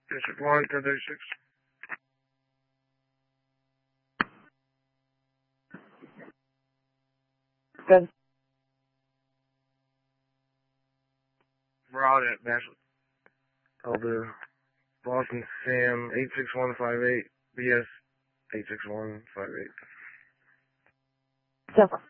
District 1, 1036. Good. We're out at National. Elder Boston Sam 86158 BS 86158. So